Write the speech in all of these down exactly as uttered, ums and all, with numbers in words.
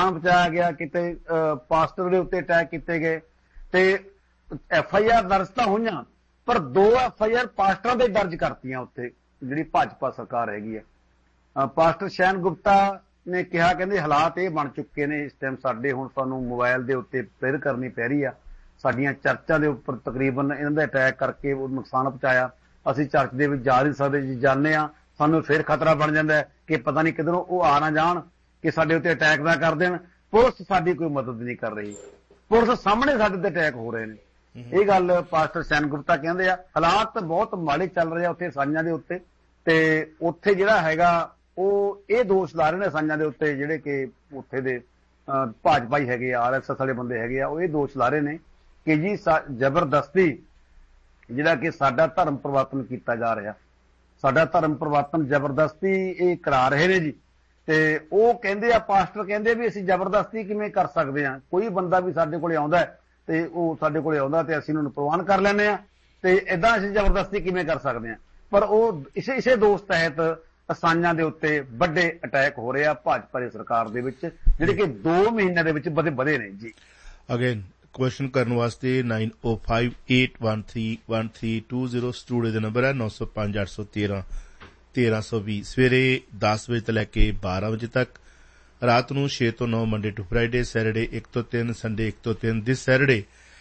ਨੁਕਸਾਨ ਪਹੁੰਚਾਇਆ ਗਿਆ, ਕਿਤੇ ਪਾਸਟਰ ਦੇ ਉੱਤੇ ਅਟੈਕ ਕੀਤੇ ਗਏ ਤੇ ਐਫ ਆਈ ਆਰ ਦਰਜ ਤਾਂ ਹੋਈਆਂ, ਪਰ ਦੋ ਐਫ ਆਈ ਆਰ ਪਾਸਟਰਾਂ ਦੇ ਦਰਜ ਕਰਤੀਆਂ ਉੱਥੇ ਜਿਹੜੀ ਭਾਜਪਾ ਸਰਕਾਰ ਹੈਗੀ ਹੈ। ਪਾਸਟਰ ਸ਼ੈਨ ਗੁਪਤਾ ਨੇ ਕਿਹਾ, ਕਹਿੰਦੇ ਹਾਲਾਤ ਇਹ ਬਣ ਚੁੱਕੇ ਨੇ ਇਸ ਟਾਈਮ ਸਾਡੇ, ਹੁਣ ਸਾਨੂੰ ਮੋਬਾਈਲ ਦੇ ਉੱਤੇ ਪ੍ਰੇਅਰ ਕਰਨੀ ਪੈ ਰਹੀ ਆ, ਸਾਡੀਆਂ ਚਰਚਾਂ ਦੇ ਉੱਪਰ ਤਕਰੀਬਨ ਇਹਨਾਂ ਦਾ ਅਟੈਕ ਕਰਕੇ ਉਹ ਨੁਕਸਾਨ ਪਹੁੰਚਾਇਆ, ਅਸੀਂ ਚਰਚ ਦੇ ਵਿੱਚ ਜਾ ਨਹੀਂ ਸਕਦੇ, ਜੇ ਜਾਂਦੇ ਹਾਂ ਸਾਨੂੰ ਫਿਰ ਖਤਰਾ ਬਣ ਜਾਂਦਾ ਹੈ ਕਿ ਪਤਾ ਨਹੀਂ ਕਿੱਧਰੋਂ ਉਹ ਆ ਨਾ ਜਾਣ ਕਿ ਸਾਡੇ ਉੱਤੇ ਅਟੈਕ ਨਾ ਕਰ ਦੇਣ। ਪੁਲਿਸ ਸਾਡੀ ਕੋਈ ਮਦਦ ਨਹੀਂ ਕਰ ਰਹੀ, ਪੁਲਿਸ ਸਾਹਮਣੇ ਸਾਡੇ ਤੇ ਅਟੈਕ ਹੋ ਰਹੇ ਨੇ। ਇਹ ਗੱਲ ਪਾਸਟਰ ਸ਼ੈਨ ਗੁਪਤਾ ਕਹਿੰਦੇ ਆ। ਹਾਲਾਤ ਬਹੁਤ ਮਾੜੇ ਚੱਲ ਰਹੇ ਆ ਉੱਥੇ ਇਸਾਈਆਂ ਦੇ ਉੱਤੇ, ਤੇ ਉੱਥੇ ਜਿਹੜਾ ਹੈਗਾ ਉਹ ਇਹ ਦੋਸ਼ ਲਾ ਰਹੇ ਨੇ ਇਸਾਈਆਂ ਦੇ ਉੱਤੇ, ਜਿਹੜੇ ਕਿ ਉੱਥੇ ਦੇ ਭਾਜਪਾਈ ਹੈਗੇ ਆ, ਆਰ ਐਸ ਐਸ ਵਾਲੇ ਬੰਦੇ ਹੈਗੇ ਆ, ਉਹ ਇਹ ਦੋਸ਼ ਲਾ ਰਹੇ ਨੇ ਕਿ ਜੀ ਜ਼ਬਰਦਸਤੀ ਜਿਹੜਾ ਕਿ ਸਾਡਾ ਧਰਮ ਪਰਿਵਰਤਨ ਕੀਤਾ ਜਾ ਰਿਹਾ, ਸਾਡਾ ਧਰਮ ਪਰਿਵਰਤਨ ਜ਼ਬਰਦਸਤੀ ਇਹ ਕਰਾ ਰਹੇ ਨੇ ਜੀ। ਤੇ ਉਹ ਕਹਿੰਦੇ ਆ, ਪਾਸਟਰ ਕਹਿੰਦੇ ਵੀ ਅਸੀਂ ਜ਼ਬਰਦਸਤੀ ਕਿਵੇਂ ਕਰ ਸਕਦੇ ਹਾਂ, ਕੋਈ ਬੰਦਾ ਵੀ ਸਾਡੇ ਕੋਲੇ ਆਉਂਦਾ ਤੇ ਉਹ ਸਾਡੇ ਕੋਲੇ ਆਉਂਦਾ ਤੇ ਅਸੀਂ ਉਹਨੂੰ ਪ੍ਰਵਾਨ ਕਰ ਲੈਂਦੇ ਹਾਂ, ਤੇ ਏਦਾਂ ਅਸੀਂ ਜ਼ਬਰਦਸਤੀ ਕਿਵੇਂ ਕਰ ਸਕਦੇ ਹਾਂ। ਪਰ ਉਹ ਇਸੇ ਇਸੇ ਦੋਸ਼ ਤਹਿਤ ਇਸਾਈਆਂ ਦੇ ਉੱਤੇ ਵੱਡੇ ਅਟੈਕ ਹੋ ਰਹੇ ਆ ਭਾਜਪਾ ਦੀ ਸਰਕਾਰ ਦੇ ਵਿੱਚ, ਜਿਹੜੇ ਕਿ ਦੋ ਮਹੀਨਿਆਂ ਦੇ ਵਿੱਚ ਵਧੇ ਵਧੇ ਨੇ ਜੀ। ਅਗੇਨ ਕੁਐਸਚਨ ਕਰਨ ਵਾਸਤੇ ਨਾइन ओ five eight one three one three to zero studio the number ਹੈ ਨੌ ਸੌ ਪੰਜ ਅੱਠ ਸੌ ਤੇਰਾਂ ਤੇਰਾਂ ਸੌ ਵੀਹ। ਸਵੇਰੇ ਦਸ ਵਜੇ ਤੋਂ ਲੈ ਕੇ ਬਾਰਾਂ ਵਜੇ ਤੱਕ, ਰਾਤ ਨੂੰ ਛੇ ਤੋਂ ਨੌ ਮੰਡੇ ਟੂ ਫਰਾਈਡੇ, ਸੈਟਰਡੇ ਇੱਕ ਤੋਂ ਤਿੰਨ, ਸੰਡੇ ਇੱਕ ਤੋਂ ਤਿੰਨ। ਦਿਸ ਸੈਟਰਡੇ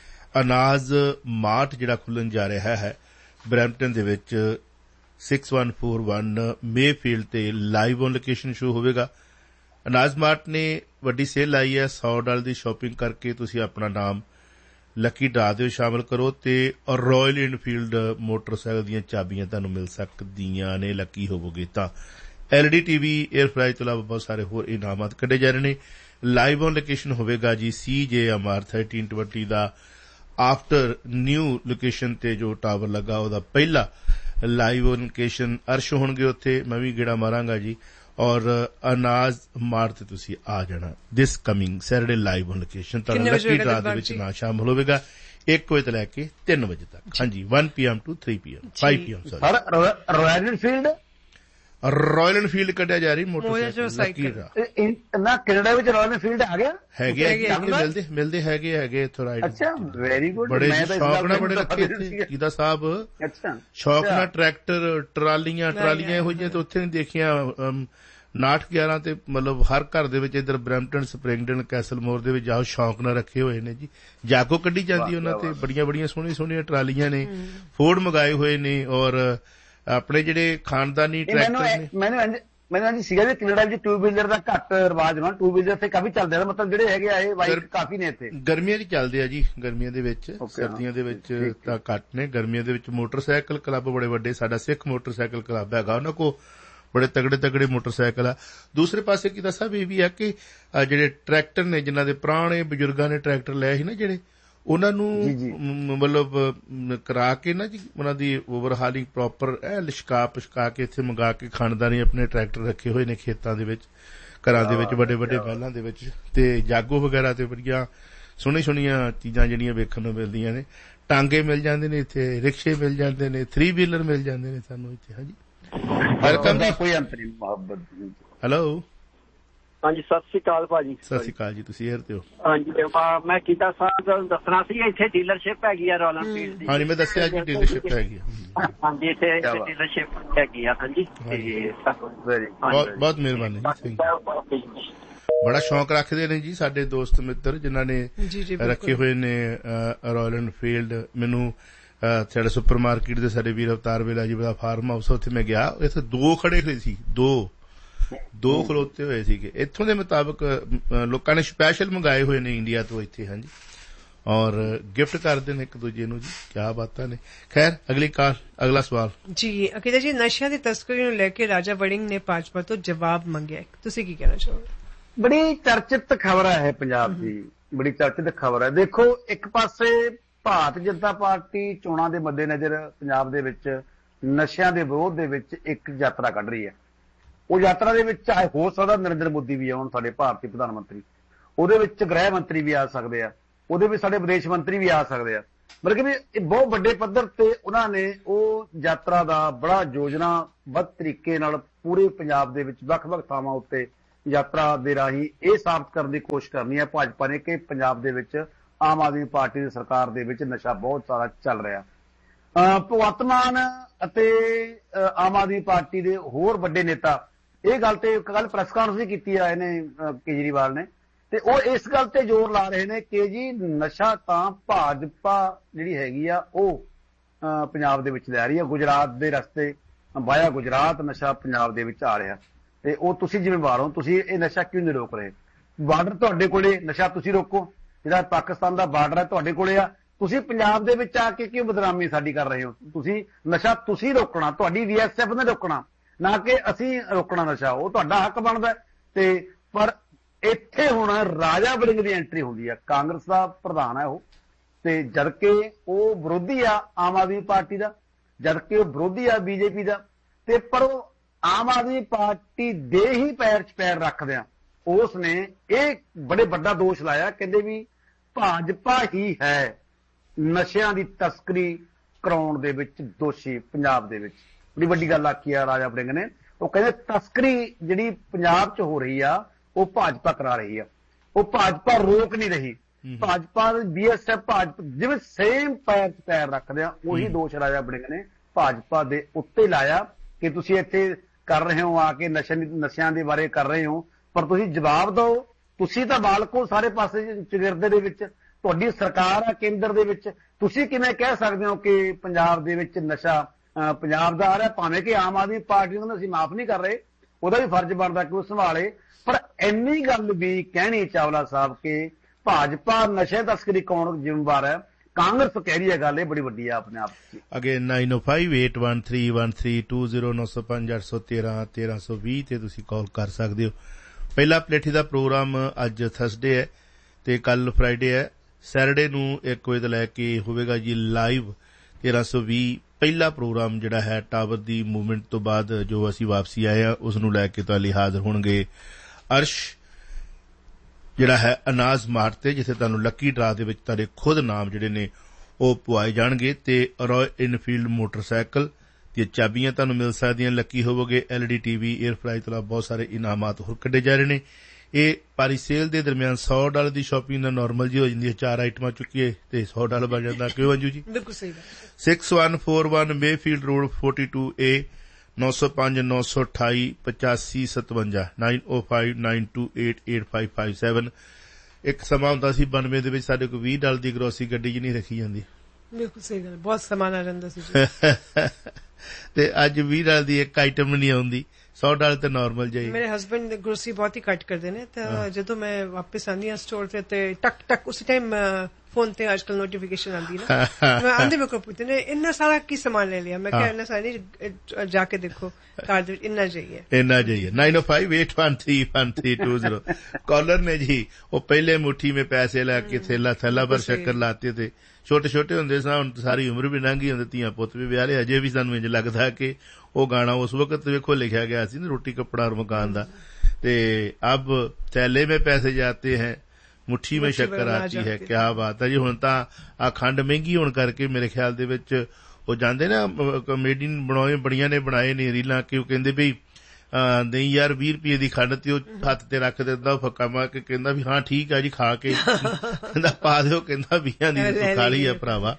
ਅਨਾਜ ਮਾਰਟ ਜਿਹੜਾ ਖੁੱਲ੍ਹਣ ਜਾ ਰਿਹਾ ਹੈ ਬਰੈਂਪਟਨ ਦੇ ਵਿੱਚ six one four one Mayfield ਤੇ ਲਾਈਵ ਔਨ ਲੋਕੇਸ਼ਨ ਸ਼ੋ ਹੋਵੇਗਾ। ਅਨਾਜ ਮਾਰਟ ਨੇ ਵੱਡੀ ਸੇਲ ਲਾਈ ਹੈ, ਸੌ ਡਾਲਰ ਦੀ ਸ਼ਾਪਿੰਗ ਕਰਕੇ ਤੁਸੀਂ ਆਪਣਾ ਨਾਮ ਲੱਕੀ ਡਰਾ ਦੇ ਸ਼ਾਮਲ ਕਰੋ ਤੇ ਰਾਇਲ ਇਨਫੀਲਡ ਮੋਟਰਸਾਈਕਲ ਦੀਆਂ ਚਾਬੀਆਂ ਤੁਹਾਨੂੰ ਮਿਲ ਸਕਦੀਆਂ ਨੇ, ਲੱਕੀ ਹੋਵੋਗੇ ਤਾਂ। L E D T V, air fry ਤੋਂ ਇਲਾਵਾ ਬਹੁਤ ਸਾਰੇ ਹੋਰ ਇਨਾਮਾਤ ਕੱਢੇ ਜਾ ਰਹੇ ਨੇ। ਲਾਈਵ ਔਨ ਲੋਕੇਸ਼ਨ ਹੋਵੇਗਾ ਜੀ ਸੀ ਜੇ ਐਮ ਆਰ ਥਰਟੀਨ ਟਵੰਟੀ ਦਾ ਆਫਟਰ ਨਿਊ ਲੋਕੇਸ਼ਨ ਤੇ ਜੋ ਟਾਵਰ ਲੱਗਾ ਉਹਦਾ ਪਹਿਲਾ ਲਾਈਵ ਔਨ ਲੋਕੇਸ਼ਨ। ਅਰਸ਼ ਹੋਣਗੇ ਉੱਥੇ, ਮੈਂ ਵੀ ਗੇੜਾ ਮਾਰਾਂਗਾ ਜੀ। ਔਰ ਅਨਾਜ ਮਾਰਟ ਤੇ ਤੁਸੀਂ ਆ ਜਾਣਾ ਦਿਸ coming Saturday live on location. ਤੁਹਾਨੂੰ ਲੱਕੀ ਡਰਾ ਦੇ ਵਿੱਚ ਨਾ ਸ਼ਾਮਲ ਹੋਵੇਗਾ ਇੱਕ ਵਜੇ ਤੋਂ ਲੈ ਕੇ ਤਿੰਨ ਵਜੇ ਤੱਕ। ਹਾਂਜੀ, one P M to three P M five P M sir royal Enfield royal Enfield ਕੱਢਿਆ ਜਾ ਰਹੀ ਮੋਟਰਸਾਈਕਲ ਨਾ ਕੈਨੇਡਾ ਵਿੱਚ ਰਾਇਲ ਇਨਫੀਲਡ ਆ ਗਿਆ ਹੈਗੇ ਮਿਲਦੇ ਮਿਲਦੇ ਹੈਗੇ ਹੈਗੇ ਇੱਥੋਂ ਰਾਈਡ। ਅੱਛਾ, ਵੈਰੀ ਗੁੱਡ। ਬੜੇ ਸ਼ੌਕ ਨਾਲ ਬੜੇ ਰੱਖੇ ਇੱਥੇ ਗੀਤਾ ਸਾਹਿਬ। ਅੱਛਾ, ਸ਼ੌਕ ਨਾਲ ਟਰੈਕਟਰ ਟਰਾਲੀਆਂ ਟਰਾਲੀਆਂ ਇਹੋ ਜਿਹੀਆਂ ਤੇ ਉੱਥੇ ਨਹੀਂ ਦੇਖੀਆਂ। ਨਾਟ ਗਿਆਰਾਂ ਤੇ ਮਤਲਬ ਹਰ ਘਰ ਦੇ ਵਿੱਚ ਇੱਧਰ ਬਰੈਂਪਟਨ ਸਪਰਿੰਗਡਨ ਕੈਸਲਮੋਰ ਦੇ ਵਿੱਚ ਜਾਓ ਸ਼ੌਕ ਨਾਲ ਰੱਖੇ ਹੋਏ ਨੇ ਜੀ। ਜਾਗੋ ਕੱਢੀ ਜਾਂਦੀ ਉਹਨਾਂ ਤੇ, ਬੜੀਆਂ ਬੜੀਆਂ ਸੋਹਣੀਆਂ ਸੋਹਣੀਆਂ ਟਰਾਲੀਆਂ ਨੇ, ਫੋਰਡ ਮੰਗਾਏ ਹੋਏ ਨੇ। ਔਰ ਆਪਣੇ ਜਿਹੜੇ ਖਾਨਦਾਨੀ ਟਰੈਕਟਰ ਨੇ। ਮੈਨੂੰ ਮੈਨੂੰ ਸੀਗਾ ਜੀ ਕੈਨੇਡਾ ਵਿੱਚ ਟੂ ਵੀਲਰ ਦਾ ਘੱਟ ਰਿਵਾਜ ਹੋਣਾ, ਟੂ ਵੀਲਰ ਤੇ ਕਾਫੀ ਚੱਲਦੇ ਆ, ਮਤਲਬ ਜਿਹੜੇ ਹੈਗੇ ਆ ਇਹ ਬਾਈਕ ਕਾਫੀ ਨੇ ਇੱਥੇ। ਗਰਮੀਆਂ 'ਚ ਚੱਲਦੇ ਆ ਜੀ, ਗਰਮੀਆਂ ਦੇ ਵਿੱਚ, ਸਰਦੀਆਂ ਦੇ ਵਿੱਚ ਤਾਂ ਘੱਟ ਨੇ। ਗਰਮੀਆਂ ਦੇ ਵਿੱਚ ਮੋਟਰਸਾਈਕਲ ਕਲੱਬ ਬੜੇ ਵੱਡੇ, ਸਾਡਾ ਸਿੱਖ ਮੋਟਰਸਾਈਕਲ ਕਲੱਬ ਹੈਗਾ, ਉਹਨਾਂ ਕੋਲ ਬੜੇ ਤਗੜੇ ਤਗੜੇ ਮੋਟਰਸਾਈਕਲ ਆ। ਦੂਸਰੇ ਪਾਸੇ ਕੀ ਦੱਸਾਂ ਇਹ ਵੀ ਹੈ ਕਿ ਜਿਹੜੇ ਟਰੈਕਟਰ ਨੇ, ਜਿਨ੍ਹਾਂ ਦੇ ਪੁਰਾਣੇ ਬਜ਼ੁਰਗਾਂ ਨੇ ਟਰੈਕਟਰ ਲਏ ਸੀ ਨਾ, ਜਿਹੜੇ ਉਹਨਾਂ ਨੂੰ ਮਤਲਬ ਕਰਾ ਕੇ ਨਾ ਜੀ ਉਹਨਾਂ ਦੀ ਓਵਰਹਾਲਿੰਗ ਪ੍ਰੋਪਰ ਐ ਲਿਸ਼ਕਾ ਪਸ਼ਕਾ ਕੇ ਇੱਥੇ ਮੰਗਾ ਕੇ ਖਾਨਦਾਨੀ ਆਪਣੇ ਟਰੈਕਟਰ ਰੱਖੇ ਹੋਏ ਨੇ ਖੇਤਾਂ ਦੇ ਵਿੱਚ, ਘਰਾਂ ਦੇ ਵਿੱਚ, ਵੱਡੇ ਵੱਡੇ ਮਹਿਲਾਂ ਦੇ ਵਿੱਚ। ਤੇ ਜਾਗੋ ਵਗੈਰਾ ਤੇ ਬੜੀਆਂ ਸੋਹਣੀ ਸੋਹਣੀਆਂ ਚੀਜ਼ਾਂ ਜਿਹੜੀਆਂ ਵੇਖਣ ਨੂੰ ਮਿਲਦੀਆਂ ਨੇ। ਟਾਂਗੇ ਮਿਲ ਜਾਂਦੇ ਨੇ ਇੱਥੇ, ਰਿਕਸ਼ੇ ਮਿਲ ਜਾਂਦੇ ਨੇ, ਥਰੀ ਵੀਲਰ ਮਿਲ ਜਾਂਦੇ ਨੇ ਸਾਨੂੰ ਇੱਥੇ। ਹਾਂਜੀ, ਵੈਲਕਮ ਜੀ। ਕੋਈ ਅੰਤਰੀ ਮੁਹੱਬਤ। ਹੈਲੋ, ਹਾਂਜੀ, ਸਤਿ ਸ੍ਰੀ ਅਕਾਲ ਭਾਜੀ। ਸਤਿ ਸ੍ਰੀ ਅਕਾਲ ਜੀ, ਤੁਸੀਂ ਏਅਰ ਤੇ ਹੋ? ਹਾਂਜੀ, ਮੈਂ ਕੀਤਾ ਸਾਹਿਬ ਦੱਸਣਾ ਸੀ ਇੱਥੇ ਡੀਲਰਸ਼ਿਪ ਹੈਗੀ ਆ ਰਾਇਲ ਇਨਫੀਲਡ ਦੀ। ਹਾਂਜੀ, ਮੈਂ ਦੱਸਿਆ ਜੀ ਡੀਲਰਸ਼ਿਪ ਹੈਗੀ ਆ। ਹਾਂਜੀ, ਇੱਥੇ ਡੀਲਰਸ਼ਿਪ ਹੈਗੀ ਆ। ਹਾਂਜੀ, ਬਹੁਤ ਬਹੁਤ ਮਿਹਰਬਾਨੀ। ਬੜਾ ਸ਼ੌਕ ਰੱਖਦੇ ਨੇ ਜੀ ਸਾਡੇ ਦੋਸਤ ਮਿੱਤਰ ਜਿਨ੍ਹਾਂ ਨੇ ਰੱਖੇ ਹੋਏ ਨੇ ਰਾਇਲ ਇਨਫੀਲਡ। ਮੈਨੂੰ ਸਾਡੇ ਸੁਪਰ ਮਾਰਕੀਟ ਦੇ ਸਾਡੇ ਵੀਰ ਅਵਤਾਰ ਵੇਲਾ ਜੀ ਦਾ ਫਾਰਮ ਹਾਊਸ, ਉੱਥੇ ਮੈਂ ਗਿਆ, ਇੱਥੇ ਦੋ ਖੜੇ ਹੋਏ ਸੀ, ਦੋ ਦੋ ਖਲੋਤੇ ਹੋਏ ਸੀਗੇ। ਇੱਥੋਂ ਦੇ ਮੁਤਾਬਕ ਲੋਕਾਂ ਨੇ ਸਪੈਸ਼ਲ ਮੰਗਾਏ ਹੋਏ ਨੇ ਇੰਡੀਆ ਤੋਂ ਇੱਥੇ। ਹਾਂਜੀ, ਔਰ ਗਿਫਟ ਕਰਦੇ ਨੇ ਇੱਕ ਦੂਜੇ ਨੂੰ ਜੀ। ਕਿਆ ਬਾਤਾਂ ਨੇ। ਖੈਰ, ਅਗਲੀ ਕਾਲ, ਅਗਲਾ ਸਵਾਲ ਜੀ। ਅਕੀਦਾ ਜੀ, ਨਸ਼ਿਆਂ ਦੀ ਤਸਕਰੀ ਨੂੰ ਲੈ ਕੇ ਰਾਜਾ ਵੜਿੰਗ ਨੇ ਭਾਜਪਾ ਤੋਂ ਜਵਾਬ ਮੰਗਿਆ, ਤੁਸੀਂ ਕੀ ਕਹਿਣਾ ਚਾਹੋਗੇ? ਬੜੀ ਚਰਚਿਤ ਖਬਰ ਹੈ ਪੰਜਾਬ ਦੀ, ਬੜੀ ਚਰਚਿਤ ਖਬਰ ਹੈ। ਦੇਖੋ, ਇੱਕ ਪਾਸੇ ਭਾਰਤੀ ਜਨਤਾ ਪਾਰਟੀ ਚੋਣਾਂ ਦੇ ਮੱਦੇਨਜ਼ਰ ਪੰਜਾਬ ਦੇ ਵਿੱਚ ਨਸ਼ਿਆਂ ਦੇ ਵਿਰੋਧ ਦੇ ਵਿੱਚ ਇੱਕ ਯਾਤਰਾ ਕੱਢ ਰਹੀ ਹੈ। ਉਹ ਯਾਤਰਾ ਦੇ ਵਿੱਚ ਚਾਹੇ ਹੋ ਸਕਦਾ ਨਰਿੰਦਰ ਮੋਦੀ ਵੀ ਆਉਣ, ਸਾਡੇ ਭਾਰਤੀ ਪ੍ਰਧਾਨ ਮੰਤਰੀ, ਉਹਦੇ ਵਿੱਚ ਗ੍ਰਹਿ ਮੰਤਰੀ ਵੀ ਆ ਸਕਦੇ ਆ, ਉਹਦੇ ਵਿੱਚ ਸਾਡੇ ਵਿਦੇਸ਼ ਮੰਤਰੀ ਵੀ ਆ ਸਕਦੇ ਆ। ਮਤਲਬ ਕਿ ਇਹ ਬਹੁਤ ਵੱਡੇ ਪੱਧਰ ਤੇ ਉਹਨਾਂ ਨੇ ਉਹ ਯਾਤਰਾ ਦਾ ਬੜਾ ਯੋਜਨਾਬੱਧ ਤਰੀਕੇ ਨਾਲ ਪੂਰੇ ਪੰਜਾਬ ਦੇ ਵਿੱਚ ਵੱਖ ਵੱਖ ਥਾਵਾਂ ਉੱਤੇ ਯਾਤਰਾ ਦੇ ਰਾਹੀਂ ਇਹ ਸਾਬਤ ਕਰਨ ਦੀ ਕੋਸ਼ਿਸ਼ ਕਰਨੀ ਹੈ ਭਾਜਪਾ ਨੇ ਕਿ ਪੰਜਾਬ ਦੇ ਵਿੱਚ ਆਮ ਆਦਮੀ ਪਾਰਟੀ ਦੀ ਸਰਕਾਰ ਦੇ ਵਿੱਚ ਨਸ਼ਾ ਬਹੁਤ ਸਾਰਾ ਚੱਲ ਰਿਹਾ। ਭਗਵੰਤ ਮਾਨ ਅਤੇ ਆਮ ਆਦਮੀ ਪਾਰਟੀ ਦੇ ਹੋਰ ਵੱਡੇ ਨੇਤਾ ਇਹ ਗੱਲ ਤੇ ਕੱਲ ਪ੍ਰੈਸ ਕਾਨਫਰੰਸ ਵੀ ਕੀਤੀ ਆਏ ਨੇ ਕੇਜਰੀਵਾਲ ਨੇ, ਤੇ ਉਹ ਇਸ ਗੱਲ ਤੇ ਜ਼ੋਰ ਲਾ ਰਹੇ ਨੇ ਕਿ ਜੀ ਨਸ਼ਾ ਤਾਂ ਭਾਜਪਾ ਜਿਹੜੀ ਹੈਗੀ ਆ ਉਹ ਪੰਜਾਬ ਦੇ ਵਿੱਚ ਲੈ ਰਹੀ ਹੈ, ਗੁਜਰਾਤ ਦੇ ਰਸਤੇ ਵਾਇਆ ਗੁਜਰਾਤ ਨਸ਼ਾ ਪੰਜਾਬ ਦੇ ਵਿੱਚ ਆ ਰਿਹਾ, ਤੇ ਉਹ ਤੁਸੀਂ ਜ਼ਿੰਮੇਵਾਰ ਹੋ, ਤੁਸੀਂ ਇਹ ਨਸ਼ਾ ਕਿਉਂ ਨਹੀਂ ਰੋਕ ਰਹੇ? ਬਾਰਡਰ ਤੁਹਾਡੇ ਕੋਲੇ, ਨਸ਼ਾ ਤੁਸੀਂ ਰੋਕੋ, ਜਿਹੜਾ ਪਾਕਿਸਤਾਨ ਦਾ ਬਾਰਡਰ ਹੈ ਤੁਹਾਡੇ ਕੋਲੇ ਆ, ਤੁਸੀਂ ਪੰਜਾਬ ਦੇ ਵਿੱਚ ਆ ਕੇ ਕਿਉਂ ਬਦਨਾਮੀ ਸਾਡੀ ਕਰ ਰਹੇ ਹੋ? ਤੁਸੀਂ ਨਸ਼ਾ ਤੁਸੀਂ ਰੋਕਣਾ, ਤੁਹਾਡੀ ਬੀ ਐਸ ਐਫ ਨੇ ਰੋਕਣਾ, ਨਾ ਕਿ ਅਸੀਂ ਰੋਕਣਾ ਨਸ਼ਾ, ਉਹ ਤੁਹਾਡਾ ਹੱਕ ਬਣਦਾ। ਤੇ ਪਰ ਇੱਥੇ ਹੁਣ ਰਾਜਾ ਵੜਿੰਗ ਦੀ ਐਂਟਰੀ ਹੁੰਦੀ ਹੈ, ਕਾਂਗਰਸ ਦਾ ਪ੍ਰਧਾਨ ਹੈ ਉਹ, ਤੇ ਜਦਕਿ ਉਹ ਵਿਰੋਧੀ ਆ ਆਮ ਆਦਮੀ ਪਾਰਟੀ ਦਾ, ਜਦਕਿ ਉਹ ਵਿਰੋਧੀ ਆ ਬੀਜੇਪੀ ਦਾ, ਤੇ ਪਰ ਉਹ ਆਮ ਆਦਮੀ ਪਾਰਟੀ ਦੇ ਹੀ ਪੈਰ 'ਚ ਪੈਰ ਰੱਖਦਿਆਂ ਉਸ ਨੇ ਇਹ ਬੜੇ ਵੱਡਾ ਦੋਸ਼ ਲਾਇਆ, ਕਹਿੰਦੇ ਵੀ ਭਾਜਪਾ ਹੀ ਹੈ ਨਸ਼ਿਆਂ ਦੀ ਤਸਕਰੀ ਕਰਾਉਣ ਦੇ ਵਿੱਚ ਦੋਸ਼ੀ ਪੰਜਾਬ ਦੇ ਵਿੱਚ। ਬੜੀ ਵੱਡੀ ਗੱਲ ਆਖੀ ਆ ਰਾਜਾ ਵੜਿੰਗ ਨੇ, ਉਹ ਕਹਿੰਦੇ ਤਸਕਰੀ ਜਿਹੜੀ ਪੰਜਾਬ 'ਚ ਹੋ ਰਹੀ ਆ ਉਹ ਭਾਜਪਾ ਕਰਾ ਰਹੀ ਆ, ਉਹ ਭਾਜਪਾ ਰੋਕ ਨਹੀਂ ਰਹੀ, Bhajpa B S F Bhajpa ਜਿਵੇਂ ਸੇਮ ਪੈਰ 'ਚ ਪੈਰ ਰੱਖਦੇ ਆ, ਉਹੀ ਦੋਸ਼ ਰਾਜਾ ਵੜਿੰਗ ਨੇ ਭਾਜਪਾ ਦੇ ਉੱਤੇ ਲਾਇਆ ਕਿ ਤੁਸੀਂ ਇੱਥੇ ਕਰ ਰਹੇ ਹੋ ਆ ਕੇ ਨਸ਼ੇ ਨਸ਼ਿਆਂ ਦੇ ਬਾਰੇ ਕਰ ਰਹੇ ਹੋ, ਪਰ ਤੁਸੀਂ ਜਵਾਬ ਦਿਓ, ਤੁਸੀਂ ਤਾਂ ਮਾਲਕ ਹੋ ਸਾਰੇ ਪਾਸੇ ਚਗਿਰਦੇ ਦੇ ਵਿੱਚ, ਤੁਹਾਡੀ ਸਰਕਾਰ ਆ ਕੇਂਦਰ ਦੇ ਵਿੱਚ, ਤੁਸੀਂ ਕਿਵੇਂ ਕਹਿ ਸਕਦੇ ਹੋ ਕਿ ਪੰਜਾਬ ਦੇ ਵਿੱਚ ਨਸ਼ਾ ਪੰਜਾਬ ਦਾ ਆ ਰਿਹਾ? ਭਾਵੇਂ ਕਿ ਆਮ ਆਦਮੀ ਪਾਰਟੀ ਨੂੰ ਅਸੀਂ ਮਾਫ ਨਹੀਂ ਕਰ ਰਹੇ, ਉਹਦਾ ਵੀ ਫਰਜ਼ ਬਣਦਾ ਕਿ ਉਹ ਸੰਭਾਲੇ, ਪਰ ਇੰਨੀ ਗੱਲ ਵੀ ਕਹਿਣੀ ਚਾਵਲਾ ਸਾਹਿਬ ਕਿ ਭਾਜਪਾ ਨਸ਼ੇ ਤਸਕਰੀ ਕੌਣ ਜ਼ਿੰਮੇਵਾਰ ਹੈ? ਕਾਂਗਰਸ ਕਹਿ ਰਹੀ ਹੈ ਗੱਲ, ਇਹ ਬੜੀ ਵੱਡੀ ਹੈ ਆਪਣੇ ਆਪ ਚ। Again ਨਾइन O five eight one three one three to zero नौ सौ पांच आठ सौ तेरह तेरह सौ भी ਤੇ ਤੁਸੀਂ ਕਾਲ ਕਰ ਸਕਦੇ ਹੋ। ਪਹਿਲਾ ਪਲੇਠੀ ਦਾ ਪ੍ਰੋਗਰਾਮ ਅੱਜ ਥਰਸਡੇ ਹੈ ਤੇ ਕੱਲ ਫਰਾਈਡੇ ਹੈ, ਸੈਟਰਡੇ ਨੂੰ ਇੱਕ ਵਜੇ ਤੋਂ ਲੈ ਕੇ ਹੋਵੇਗਾ ਜੀ ਲਾਈਵ तेरह सौ भी। ਪਹਿਲਾ ਪ੍ਰੋਗਰਾਮ ਜਿਹੜਾ ਹੈ ਟਾਵਰ ਦੀ ਮੂਵਮੈਂਟ ਤੋਂ ਬਾਅਦ ਜੋ ਅਸੀਂ ਵਾਪਸੀ ਆਏ ਆ ਉਸ ਨੂੰ ਲੈ ਕੇ ਤੁਹਾਡੇ ਲਈ ਹਾਜ਼ਰ ਹੋਣਗੇ ਅਰਸ਼, ਜਿਹੜਾ ਹੈ ਅਨਾਜ਼ ਮਾਰਟ ਤੇ, ਜਿੱਥੇ ਤੁਹਾਨੂੰ ਲੱਕੀ ਡਰਾ ਦੇ ਵਿੱਚ ਤੁਹਾਡੇ ਖੁਦ ਨਾਮ ਜਿਹੜੇ ਨੇ ਉਹ ਪਵਾਏ ਜਾਣਗੇ, ਤੇ ਰॉय ਇਨਫੀਲਡ ਮੋਟਰਸਾਈਕਲ ਦੀਆਂ ਚਾਬੀਆਂ ਤੁਹਾਨੂੰ ਮਿਲ ਸਕਦੀਆਂ। ਲੱਕੀ ਹੋਵੋਗੇ, L E D T V, air fry ਤੋਂ ਬਹੁਤ ਸਾਰੇ ਇਨਾਮਾਤ ਹੋਰ ਕੱਢੇ ਜਾ ਰਹੇ ਨੇ। ਇਹ ਪਾਰੀ ਸੇਲ ਦੇ ਦਰਮਿਆਨ ਸੌ ਡਾਲਰ ਦੀ ਸ਼ਾਪਿੰਗ ਦਾ ਨਾਰਮਲ ਜੀ ਹੋ ਜਾਂਦੀ ਹੈ, ਚਾਰ ਆਈਟਮਾਂ ਚੁੱਕੀਏ ਤੇ ਸੌ ਡਾਲਰ ਬਣ ਜਾਂਦਾ। ਕਿਉਂ ਅੰਜੂ ਜੀ? ਬਿਲਕੁਲ ਸਹੀ ਗੱਲ। Six one four one Mayfield road forty two ए नौ सौ पांच नौ सौ अठाई पचासी सतवंजा nine O five nine to eight eight five five seven. ਇੱਕ ਸਮਾਂ ਹੁੰਦਾ ਸੀ ਬਾਨਵੇਂ ਦੇ ਵਿੱਚ ਸਾਡੇ ਕੋਲ ਵੀਹ ਡਾਲਰ ਦੀ ਗਰੋਸਰੀ ਗੱਡੀ 'ਚ ਨਹੀਂ ਰੱਖੀ ਜਾਂਦੀ। ਬਿਲਕੁਲ ਸਹੀ ਗੱਲ, ਬਹੁਤ ਸਮਾਨ ਆ ਜਾਂਦਾ ਸੀ ਤੇ ਅੱਜ ਵੀਹ ਡਾਲਰ ਦੀ ਇੱਕ ਆਈਟਮ ਨਹੀਂ ਆਉਂਦੀ, ਸੌ ਡਾਲਰ ਤੇ ਨਾਰਮਲ ਜਾਈ। ਮੇਰੇ ਹਸਬੈਂਡ ਗਰੋਸਰੀ ਬਹੁਤ ਹੀ ਘੱਟ ਕਰਦੇ ਨੇ, ਤਾਂ ਜਦੋਂ ਮੈਂ ਵਾਪਸ ਆਉਂਦੀ ਹਾਂ ਸਟੋਰ ਤੇ ਤੇ ਟਕ ਟਕ ਉਸੇ ਟਾਈਮ ਫੋਨ ਤੇ ਅੱਜ ਕੱਲ ਨੋਟੀਫਿਕੇਸ਼ਨ ਆਉਂਦੀ ਨਾ, ਮੈਂ ਆਂਦੇ ਮੇਰੇ ਕੋਲ ਪੁੱਛਦੇ ਨੇ ਇੰਨਾ ਸਾਰਾ ਕੀ ਸਮਾਨ ਲੈ ਲਿਆ? ਮੈਂ ਕਿਹਾ ਇੰਨਾ ਸਾਰਾ ਨਹੀਂ, ਜਾ ਕੇ ਦੇਖੋ ਕਾਰ ਦੇ ਵਿੱਚ ਇੰਨਾ ਜਾਈਏ ਇੰਨਾ ਜਾਈਏ। Nine O five eight one three one three to zero. Collar ने जी वो पहले मुट्ठी में पैसे लैके थैला थैला भर शक्कर लाते थे, ਛੋਟੇ ਛੋਟੇ ਹੁੰਦੇ ਸਾਂ, ਹੁਣ ਸਾਰੀ ਉਮਰ ਵੀ ਲੰਘ ਗਈ, ਹੁੰਦੇ ਧੀਆਂ ਪੁੱਤ ਵੀ ਵਿਆਹ ਲਏ, ਅਜੇ ਵੀ ਸਾਨੂੰ ਇੰਝ ਲੱਗਦਾ ਕਿ ਉਹ ਗਾਣਾ ਉਸ ਵਕਤ ਵੇਖੋ ਲਿਖਿਆ ਗਿਆ ਸੀ ਨਾ, ਰੋਟੀ ਕੱਪੜਾ ਔਰ ਮਕਾਨ ਦਾ, ਤੇ ਅਬ ਥੈਲੇ ਮੇਂ ਪੈਸੇ ਜਾਤੇ ਹੈ ਮੁੱਠੀ ਮੇਂ ਸ਼ੱਕਰ ਆਤੀ ਹੈ। ਕਿਆ ਬਾਤ ਹੈ ਜੀ। ਹੁਣ ਤਾਂ ਆ ਖੰਡ ਮਹਿੰਗੀ ਹੋਣ ਕਰਕੇ ਮੇਰੇ ਖਿਆਲ ਦੇ ਵਿੱਚ ਉਹ ਜਾਂਦੇ ਨਾ ਕਮੇਡੀਅਨ ਬਣਾਏ ਬੜੀਆਂ ਨੇ ਬਣਾਏ ਨੇ ਰੀਲਾਂ, ਕਿ ਉਹ ਕਹਿੰਦੇ ਵੀ ਨਹੀਂ ਯਾਰ ਵੀਹ ਰੁਪਏ ਦੀ ਖੰਡ, ਤੇ ਉਹ ਹੱਥ ਤੇ ਰੱਖ ਦਿੰਦਾ ਫੱਕਾ ਮਾਰ ਕੇ, ਕਹਿੰਦਾ ਵੀ ਹਾਂ ਠੀਕ ਆ ਜੀ ਖਾ ਕੇ, ਕਹਿੰਦਾ ਪਾ ਦਿਓ, ਕਹਿੰਦਾ ਵੀਹਾਂ ਦੀ ਖਾ ਲਈ ਆ ਭਰਾਵਾ।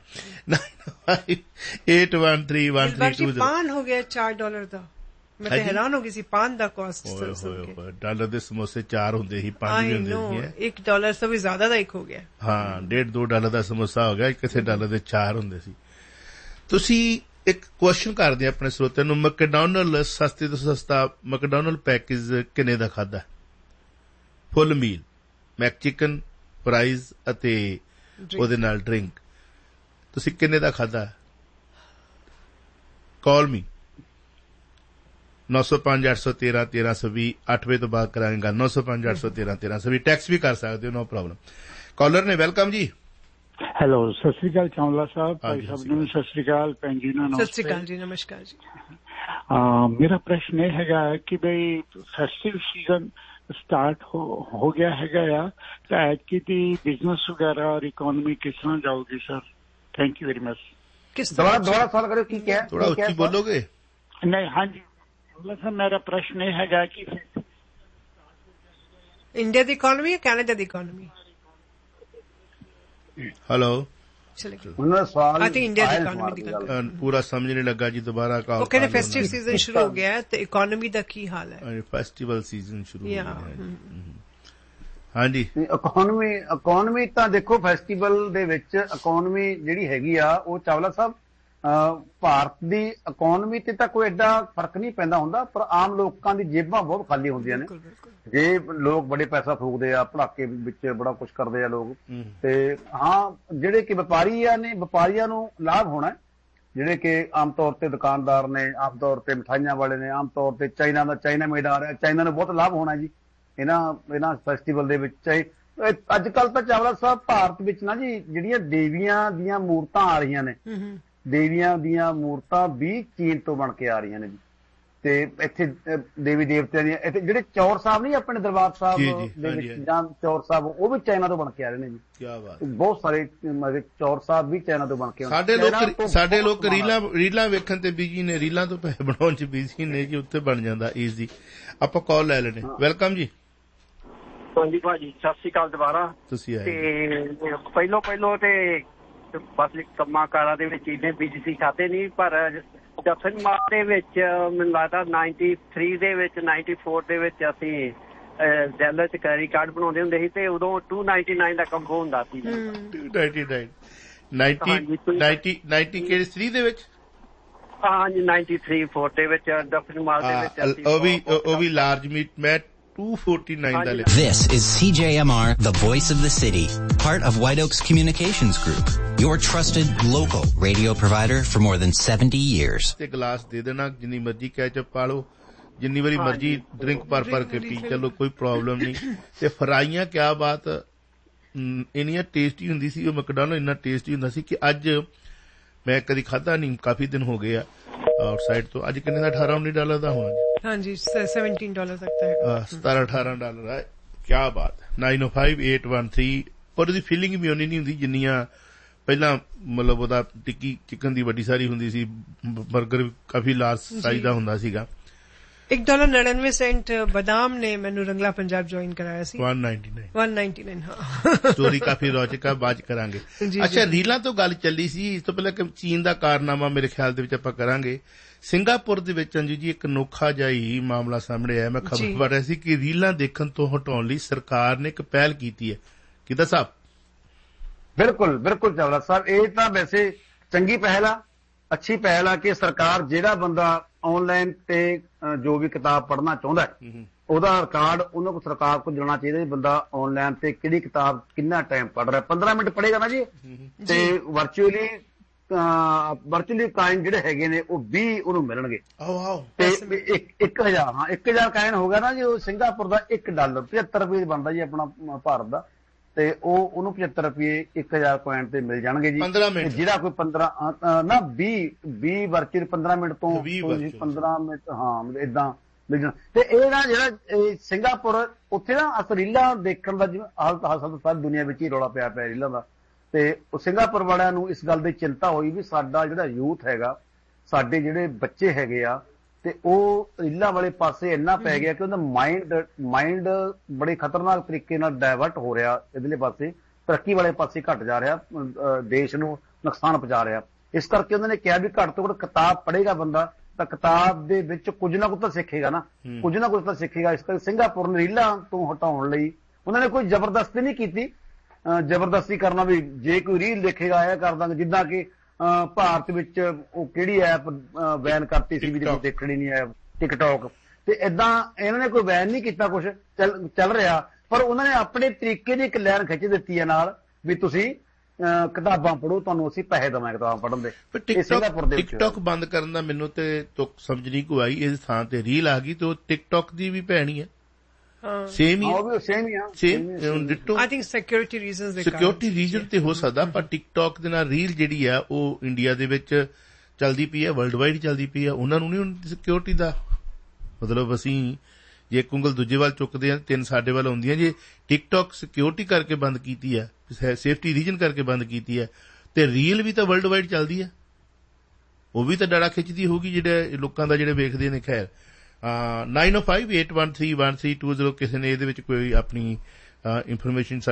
Eight one three one three to ਪਾਨ ਹੋ ਗਿਆ ਚਾਰ ਡਾਲਰ ਦਾ, ਮੈਂ ਤਾਂ ਹੈਰਾਨ ਹੋ ਗਈ ਸੀ ਪਾਨ ਦਾ ਕਾਸਟ। ਡਾਲਰ ਦੇ ਸਮੋਸੇ ਚਾਰ ਹੁੰਦੇ ਸੀ, ਪੰਜ ਵੀ ਹੁੰਦੇ ਸੀ, ਇੱਕ ਡਾਲਰ ਤੋਂ ਵੀ ਜ਼ਿਆਦਾ ਦਾ ਇੱਕ ਹੋ ਗਿਆ। ਹਾਂ, ਡੇਢ ਦੋ ਡਾਲਰ ਦਾ ਸਮੋਸਾ ਹੋ ਗਿਆ, ਕਿਸੇ ਡਾਲਰ ਦੇ ਚਾਰ ਹੁੰਦੇ ਸੀ। ਤੁਸੀਂ ਇੱਕ ਕੁਐਸਚਨ ਕਰਦੇ ਆਪਣੇ ਸਰੋਤਿਆਂ ਨੂੰ, ਮੈਕਡੋਨਲਡ ਸਸਤੇ ਤੋਂ ਸਸਤਾ ਮੈਕਡੋਨਲਡ ਪੈਕੇਜ ਕਿੰਨੇ ਦਾ ਖਾਦਾ? ਫੁੱਲ ਮੀਲ, ਮੈਕ ਚਿਕਨ, ਫਰਾਈਜ਼ ਅਤੇ ਉਹਦੇ ਨਾਲ ਡਰਿੰਕ, ਤੁਸੀਂ ਕਿੰਨੇ ਦਾ ਖਾਦਾ? ਕਾਲ ਮੀ नौ सौ पांच आठ सौ तेरह तेरह सौ भी अठ बजे तो बाद कराएंगा। नौ सौ पांच आठ सौ तेरह तेरह सौ भी टैक्स भी कर सकते हो, नो प्रॉब्लम। कॉलर ने वेलकम जी। हेलो, सत श्री अकाल चावला साहब, भाई साहब ਨੂੰ ਸਤਿ ਸ਼੍ਰੀ ਅਕਾਲ, ਭੈਣ ਜੀ ਨੂੰ ਸਤਿ ਸ਼੍ਰੀ ਅਕਾਲ ਜੀ, ਨਮਸਕਾਰ ਜੀ। ਮੇਰਾ ਪ੍ਰਸ਼ਨ ਇਹ ਹੈਗਾ ਕਿ ਬਈ ਫੈਸਟਿਵ ਸੀਜ਼ਨ ਸਟਾਰਟ ਹੋ ਗਿਆ ਹੈਗਾ ਆ, ਤਾਂ ਐਤਕੀ ਦੀ ਬਿਜ਼ਨਸ ਵਗੈਰਾ ਔਰ ਇਕੋਨਮੀ ਕਿਸ ਤਰ੍ਹਾਂ ਜਾਊਗੀ sir? Thank you very much. ਕਿਸ ਤਰ੍ਹਾਂ ਦੁਬਾਰਾ ਸਵਾਲ ਕਰਿਓ, ਕੀ ਕਿਹਾ? ਥੋੜਾ ਉੱਚੀ ਬੋਲੋਗੇ? ਨਹੀਂ, ਹਾਂਜੀ ਸਰ, ਮੇਰਾ ਪ੍ਰਸ਼ਨ ਇਹ ਹੈਗਾ ਕਿ ਇੰਡੀਆ ਦੀ ਇਕਨੋਮੀ ਜਾਂ ਕੈਨੇਡਾ ਦੀ ਇਕਨੋਮੀ? ਹੈਲੋ, ਉਹਨਾਂ ਦਾ ਸਵਾਲ I think India the economy ਦੀ ਗੱਲ ਪੂਰਾ ਸਮਝ ਨਹੀਂ ਲੱਗਾ ਜੀ, ਦੁਬਾਰਾ ਕਾਲ। ਉਹ ਕਹਿੰਦੇ ਫੈਸਟਿਵ ਸੀਜ਼ਨ ਸ਼ੁਰੂ ਹੋ ਗਿਆ ਤੇ ਇਕਨੋਮੀ ਦਾ ਕੀ ਹਾਲ ਹੈ? ਫੈਸਟੀਵਲ ਸੀਜ਼ਨ ਸ਼ੁਰੂ ਹੋ ਗਿਆ। ਹਾਂਜੀ, ਇਕਨੋਮੀ ਇਕਨੋਮੀ ਤਾਂ ਦੇਖੋ ਫੈਸਟੀਵਲ ਦੇ ਵਿੱਚ ਇਕਨੋਮੀ ਜਿਹੜੀ ਹੈਗੀ ਆ ਉਹ ਚਾਵਲਾ ਸਾਹਿਬ ਭਾਰਤ ਦੀ ਇਕਨੋਮੀ ਤੇ ਤਾਂ ਕੋਈ ਐਡਾ ਫਰਕ ਨਹੀਂ ਪੈਂਦਾ ਹੁੰਦਾ, ਪਰ ਆਮ ਲੋਕਾਂ ਦੀ ਜੇਬਾਂ ਬਹੁਤ ਖਾਲੀ ਹੁੰਦੀਆਂ ਨੇ। ਜੇ ਲੋਕ ਬੜੇ ਪੈਸਾ ਫੂਕਦੇ ਆ, ਪੜਾਕੇ ਵਿੱਚ ਬੜਾ ਕੁਛ ਕਰਦੇ ਆ ਲੋਕ, ਤੇ ਹਾਂ ਜਿਹੜੇ ਕਿ ਵਪਾਰੀਆਂ ਨੇ ਵਪਾਰੀਆਂ ਨੂੰ ਲਾਭ ਹੋਣਾ, ਜਿਹੜੇ ਕਿ ਆਮ ਤੌਰ ਤੇ ਦੁਕਾਨਦਾਰ ਨੇ, ਆਮ ਤੌਰ ਤੇ ਮਿਠਾਈਆਂ ਵਾਲੇ ਨੇ, ਆਮ ਤੌਰ ਤੇ ਚਾਈਨਾ ਦਾ ਚਾਈਨਾ ਮੇਡ ਆ ਰਿਹਾ, ਚਾਈਨਾ ਨੂੰ ਬਹੁਤ ਲਾਭ ਹੋਣਾ ਜੀ ਇਹਨਾਂ ਇਹਨਾਂ ਫੈਸਟੀਵਲ ਦੇ ਵਿੱਚ। ਅੱਜ ਕੱਲ ਤਾਂ ਚਾਵਲਾ ਸਾਹਿਬ ਭਾਰਤ ਵਿੱਚ ਨਾ ਜੀ ਜਿਹੜੀਆਂ ਦੇਵੀਆਂ ਦੀਆਂ ਮੂਰਤਾਂ ਆ ਰਹੀਆਂ ਨੇ, ਦੇਵੀਆਂ ਦੀਆਂ ਮੂਰਤਾਂ ਵੀ ਚੀਨ ਤੋਂ ਬਣ ਕੇ ਆ ਰਹੀਆਂ ਨੇ ਜੀ। ਤੇ ਇੱਥੇ ਦੇਵੀ ਦੇਵਤਿਆਂ ਦੀਆਂ ਇੱਥੇ ਜਿਹੜੇ ਚੌਰ ਸਾਹਿਬ ਨਹੀਂ ਆਪਣੇ ਦਰਬਾਰ ਸਾਹਿਬ ਦੇ ਵਿੱਚ ਜਾਂ ਚੌਰ ਸਾਹਿਬ, ਉਹ ਵੀ ਚਾਈਨਾ ਤੋਂ ਬਣ ਕੇ ਆ ਰਹੇ ਨੇ ਜੀ। ਕੀ ਬਾਤ! ਬਹੁਤ ਸਾਰੇ ਚੌਰ ਸਾਹਿਬ ਵੀ ਚਾਈਨਾ ਤੋਂ ਬਣ ਕੇ। ਸਾਡੇ ਲੋਕ ਸਾਡੇ ਲੋਕ ਰੀਲਾਂ ਰੀਲਾਂ ਵੇਖਣ ਤੇ ਬਿਜੀ ਨੇ, ਰੀਲਾਂ ਤੋਂ ਪੈਸੇ ਬਣਾਉਣ ਚ ਬਿਜੀ ਨੇ ਜੀ, ਉੱਥੇ ਬਣ ਜਾਂਦਾ ਈਜ਼ੀ। ਆਪਾਂ ਕਾਲ ਲੈ ਲੈਣੇ। ਵੈਲਕਮ ਜੀ। ਹਾਂਜੀ ਭਾਜੀ, ਸਤਿ ਸ਼੍ਰੀ ਅਕਾਲ ਦੁਬਾਰਾ। ਤੁਸੀਂ ਆਏ ਤੇ ਪਹਿਲੋਂ ਪਹਿਲੋਂ ਤੇ ਬਸ ਕੰਮਾਂ ਕਾਰਾਂ ਦੇ ਵਿੱਚ ਇੰਨੇ ਬਿਜੀ ਸੀ, ਖਾਦੇ ਨਹੀਂ, ਪਰ ਦਫਨ ਮਾਰ ਦੇ ਵਿੱਚ ਮੈਨੂੰ ਲੱਗਦਾ ਨਾਈਨਟੀ ਥ੍ਰੀ ਦੇ ਵਿੱਚ ਨਾਈਨਟੀ ਫੋਰ ਦੇ ਵਿੱਚ ਅਸੀਂ ਜੈਲਰ ਚ ਕੈਰੀ ਕਾਰਡ ਬਣਾਉਂਦੇ ਹੁੰਦੇ ਸੀ, ਤੇ ਉਦੋਂ to ninety nine the combo ਹੁੰਦਾ ਸੀ। ਦੇ ਵਿੱਚ ਹਾਂਜੀ ਨਾਈਨਟੀ ਥ੍ਰੀ ਫੋਰ ਦੇ ਵਿੱਚ ਦਫਨ ਮਾਰ ਦੇ ਵਿੱਚ ਉਹ ਵੀ ਉਹ ਵੀ ਲਾਰਜ ਮੀਟ ਮੈਂ two forty-nine dollars. This is C J M R, the voice of the city, part of White Oaks Communications Group, your trusted local radio provider for more than seventy years. ਤੇ glass ਦੇ ਦੇਣਾ, ਜਿੰਨੀ ਮਰਜ਼ੀ ketchup ਪਾ ਲਓ, ਜਿੰਨੀ ਵਾਰੀ ਮਰਜ਼ੀ ਡਰਿੰਕ ਭਰ ਭਰ ਕੇ ਪੀ ਚਲੋ, ਕੋਈ ਪ੍ਰੋਬਲਮ ਨਹੀਂ। ਤੇ ਫਰਾਈਆਂ ਕਿਆ ਬਾਤ ਇੰਨੀਆਂ ਟੇਸਟੀ ਹੁੰਦੀ ਸੀ, ਉਹ ਮੈਕਡੋਨਲਡ ਇੰਨਾ ਟੇਸਟੀ ਹੁੰਦਾ ਸੀ ਕਿ ਅੱਜ ਮੈਂ ਕਦੀ ਖਾਧਾ ਨਹੀਂ, ਕਾਫੀ ਦਿਨ ਹੋ ਗਏ ਆ ਆਊਟਸਾਈਡ ਤੋਂ। ਅੱਜ ਕਿੰਨੇ ਦਾ? ਅਠਾਰਾਂ ਉੱਨੀ ਡਾਲਰ ਦਾ ਹੋਣਾ ਜੀ। ਹਾਂਜੀ, ਸੈਵਨਟੀਨ ਡਾਲਰ ਤੱਕ ਦਾ ਹੈ। ਸਤਾਰਾਂ ਅਠਾਰਾਂ ਡਾਲਰ ਹੈ। ਕਿਆ ਬਾਤ। ਨਾਈਨ ਓ ਫਾਈਵ ਏਟ ਵਨ ਥ੍ਰੀ। ਪਰ ਉਹਦੀ ਫੀਲਿੰਗ ਵੀ ਉਨੀ ਨਹੀਂ ਹੁੰਦੀ ਜਿੰਨੀਆਂ ਪਹਿਲਾਂ, ਮਤਲਬ ਉਹਦਾ ਟਿੱਕੀ ਚਿਕਨ ਦੀ ਵੱਡੀ ਸਾਰੀ ਹੁੰਦੀ ਸੀ, ਬਰਗਰ ਕਾਫੀ ਲਾਰਜ ਸਾਈਜ਼ ਦਾ ਹੁੰਦਾ ਸੀਗਾ। ਇੱਕ ਡਾਲਰ ਨੜਿਨਵੇਂ ਸੈਂਟ ਬਦਾਮ ਨੇ ਮੈਨੂੰ ਰੰਗਲਾ ਪੰਜਾਬ ਜੁਆਇਨ ਕਰਾਇਆ ਸੀ। one ninety-nine one ninety-nine ਹਾਂ। ਸਟੋਰੀ ਕਾਫੀ ਰੌਚਕ ਆ, ਬਾਅਦ ਕਰਾਂਗੇ। ਅੱਛਾ, ਰੀਲਾਂ ਤੋਂ ਗੱਲ ਚੱਲੀ ਸੀ, ਇਸ ਤੋਂ ਪਹਿਲਾਂ ਚੀਨ ਦਾ ਕਾਰਨਾਮਾ ਮੇਰੇ ਖਿਆਲ ਦੇ ਵਿੱਚ ਆਪਾਂ ਕਰਾਂਗੇ। ਸਿੰਗਾਪੁਰ ਦੇ ਵਿੱਚ ਅੰਜੂ ਜੀ ਇੱਕ ਅਨੋਖਾ ਜਿਹਾ ਹੀ ਮਾਮਲਾ ਸਾਹਮਣੇ ਆਇਆ। ਮੈਂ ਖਬਰ ਪੜ੍ਹ ਰਿਹਾ ਸੀ ਕਿ ਰੀਲਾਂ ਦੇਖਣ ਤੋਂ ਹਟਾਉਣ ਲਈ ਸਰਕਾਰ ਨੇ ਇੱਕ ਪਹਿਲ ਕੀਤੀ ਹੈ। ਕਿਦਾਂ ਸਾਹਿਬ? ਬਿਲਕੁਲ ਬਿਲਕੁਲ ਚਾਵਲਾ ਸਾਹਿਬ, ਇਹ ਤਾਂ ਵੈਸੇ ਚੰਗੀ ਪਹਿਲ ਆ, ਅੱਛੀ ਪਹਿਲ ਆ ਕਿ ਸਰਕਾਰ ਜਿਹੜਾ ਬੰਦਾ ਆਨਲਾਈਨ ਤੇ ਜੋ ਵੀ ਕਿਤਾਬ ਪੜ੍ਹਨਾ ਚਾਹੁੰਦਾ ਉਹਦਾ ਰਿਕਾਰਡ ਉਹਨਾਂ ਕੋਲ ਸਰਕਾਰ ਕੋਲ ਜਾਣਾ ਚਾਹੀਦਾ। ਬੰਦਾ ਆਨਲਾਈਨ ਤੇ ਕਿਹੜੀ ਕਿਤਾਬ ਕਿੰਨਾ ਟਾਈਮ ਪੜ੍ਹ ਰਿਹਾ, ਪੰਦਰਾਂ ਮਿੰਟ ਪੜ੍ਹੇਗਾ ਨਾ ਜੀ, ਤੇ ਵਰਚੁਅਲੀ ਵਰਚੁਅਲੀ ਕਾਇਨ ਜਿਹੜੇ ਹੈਗੇ ਨੇ ਉਹ ਵੀਹ ਉਹਨੂੰ ਮਿਲਣਗੇ। ਤੇ ਇੱਕ ਹਜ਼ਾਰ ਹਾਂ ਇੱਕ ਹਜ਼ਾਰ ਕਾਇਨ ਹੋ ਗਿਆ ਨਾ ਜੀ, ਉਹ ਸਿੰਗਾਪੁਰ ਦਾ ਇੱਕ ਡਾਲਰ ਪਝੱਤਰ ਰੁਪਏ ਬਣਦਾ ਜੀ ਆਪਣਾ ਭਾਰਤ ਦਾ, ਤੇ ਉਹ ਉਹਨੂੰ ਪਝੱਤਰ ਰੁਪਏ ਇੱਕ ਹਜ਼ਾਰ ਪੁਆਇੰਟ ਤੇ ਮਿਲ ਜਾਣਗੇ ਜੀ। ਜਿਹੜਾ ਕੋਈ ਪੰਦਰਾਂ ਨਾ ਵੀਹ ਵੀਹ ਵਰਚੁਅਲ ਪੰਦਰਾਂ ਮਿੰਟ ਤੋਂ ਪੰਦਰਾਂ ਮਿੰਟ ਹਾਂ ਏਦਾਂ ਮਿਲ ਜਾਣਾ। ਤੇ ਇਹ ਨਾ ਜਿਹੜਾ ਸਿੰਗਾਪੁਰ, ਉੱਥੇ ਨਾ ਰੀਲਾਂ ਦੇਖਣ ਦਾ ਜਿਵੇਂ ਹਾਲ ਸਾਰੀ ਦੁਨੀਆ ਵਿੱਚ ਹੀ ਰੌਲਾ ਪਿਆ ਪਿਆ ਰੀਲਾਂ ਦਾ, ਤੇ ਉਹ ਸਿੰਗਾਪੁਰ ਵਾਲਿਆਂ ਨੂੰ ਇਸ ਗੱਲ ਦੀ ਚਿੰਤਾ ਹੋਈ ਵੀ ਸਾਡਾ ਜਿਹੜਾ ਯੂਥ ਹੈਗਾ, ਸਾਡੇ ਜਿਹੜੇ ਬੱਚੇ ਹੈਗੇ ਆ, ਤੇ ਉਹ ਰੀਲਾਂ ਵਾਲੇ ਪਾਸੇ ਇੰਨਾ ਪੈ ਗਿਆ ਕਿ ਉਹਦਾ ਮਾਈਂਡ ਮਾਈਂਡ ਬੜੇ ਖਤਰਨਾਕ ਤਰੀਕੇ ਨਾਲ ਡਾਇਵਰਟ ਹੋ ਰਿਹਾ, ਇਧਰਲੇ ਪਾਸੇ ਤਰੱਕੀ ਵਾਲੇ ਪਾਸੇ ਘਟ ਜਾ ਰਿਹਾ, ਦੇਸ਼ ਨੂੰ ਨੁਕਸਾਨ ਪਹੁੰਚਾ ਰਿਹਾ। ਇਸ ਕਰਕੇ ਉਹਨਾਂ ਨੇ ਕਿਹਾ ਵੀ ਘੱਟ ਤੋਂ ਘੱਟ ਕਿਤਾਬ ਪੜ੍ਹੇਗਾ ਬੰਦਾ ਤਾਂ ਕਿਤਾਬ ਦੇ ਵਿੱਚ ਕੁਝ ਨਾ ਕੁਝ ਤਾਂ ਸਿੱਖੇਗਾ ਨਾ, ਕੁਝ ਨਾ ਕੁਝ ਤਾਂ ਸਿੱਖੇਗਾ। ਇਸ ਕਰਕੇ ਸਿੰਗਾਪੁਰ ਨੇ ਰੀਲਾਂ ਤੋਂ ਹਟਾਉਣ ਲਈ ਉਹਨਾਂ ਨੇ ਕੋਈ ਜ਼ਬਰਦਸਤੀ ਨਹੀਂ ਕੀਤੀ। ਜ਼ਬਰਦਸਤੀ ਕਰਨਾ ਵੀ ਜੇ ਕੋਈ ਰੀਲ ਦੇਖੇਗਾ ਇਹ ਕਰ ਦਾਂਗੇ, ਜਿੱਦਾਂ ਕਿ ਭਾਰਤ ਵਿੱਚ ਉਹ ਕਿਹੜੀ ਐਪ ਬੈਨ ਕਰਤੀ ਸੀ ਵੀ ਦੇਖਣੀ ਨਹੀਂ ਐਪ, ਟਿਕਟੌਕ, ਤੇ ਏਦਾਂ ਇਹਨਾਂ ਨੇ ਕੋਈ ਬੈਨ ਨਹੀਂ ਕੀਤਾ, ਕੁਛ ਚੱਲ ਚੱਲ ਰਿਹਾ, ਪਰ ਉਹਨਾਂ ਨੇ ਆਪਣੇ ਤਰੀਕੇ ਦੀ ਇੱਕ ਲਾਈਨ ਖਿੱਚ ਦਿੱਤੀ ਹੈ ਨਾਲ ਵੀ ਤੁਸੀਂ ਕਿਤਾਬਾਂ ਪੜ੍ਹੋ, ਤੁਹਾਨੂੰ ਅਸੀਂ ਪੈਸੇ ਦੇਵਾਂਗੇ ਕਿਤਾਬਾਂ ਪੜ੍ਹਨ ਦੇ। ਟਿਕਟੌਕ ਬੰਦ ਕਰਨ ਦਾ ਮੈਨੂੰ ਤੇ ਤੁਕ ਸਮਝ ਨਹੀਂ ਕੋਈ ਆਈ, ਇਸ ਥਾਂ ਤੇ ਰੀਲ ਆ ਗਈ ਤੇ ਉਹ ਟਿਕਟੌਕ ਦੀ ਵੀ ਭੈਣੀ ਹੈ। ਸੇਮ ਹੀ ਸੇਮ ਹੀ ਆ same ditto. I think security reasons ਦੇ ਸਿਕਿਉਰਿਟੀ ਰੀਜ਼ਨ ਤੇ ਹੋ ਸਕਦਾ, ਪਰ ਟਿਕਟੌਕ ਦੇ ਨਾਲ ਰੀਲ ਜਿਹੜੀ ਆ ਉਹ ਇੰਡੀਆ ਦੇ ਵਿੱਚ ਚੱਲਦੀ ਪਈ ਹੈ, ਵਰਲਡ ਵਾਈਡ ਚੱਲਦੀ ਪਈ ਹੈ। ਉਹਨਾਂ ਨੂੰ ਨਹੀਂ ਸਿਕਿਉਰਿਟੀ ਦਾ ਮਤਲਬ, ਅਸੀਂ ਜੇ ਇੱਕ ਉਂਗਲ ਦੂਜੇ ਵੱਲ ਚੁੱਕਦੇ ਹਾਂ ਤਿੰਨ ਸਾਡੇ ਵੱਲ ਆਉਂਦੀਆਂ। ਜੇ ਟਿਕਟੌਕ ਸਿਕਿਉਰਿਟੀ ਕਰਕੇ ਬੰਦ ਕੀਤੀ ਹੈ, ਸੇਫਟੀ ਰੀਜਨ ਕਰਕੇ ਬੰਦ ਕੀਤੀ ਹੈ, ਤੇ ਰੀਲ ਵੀ ਤਾਂ ਵਰਲਡ ਵਾਈਡ ਚੱਲਦੀ ਹੈ, ਉਹ ਵੀ ਤਾਂ ਡਾੜਾ ਖਿੱਚਦੀ ਹੋਊਗੀ ਜਿਹੜੇ ਲੋਕਾਂ ਦਾ ਜਿਹੜੇ ਵੇਖਦੇ ਨੇ। ਖੈਰ ਨਾਈਨ ਓ five eight one three one three two zero ਕਿਸੇ ਨੇ ਇਹਦੇ ਵਿੱਚ ਕੋਈ ਆਪਣੀ ਇਨਫੋਰਮੇਸ਼ਨ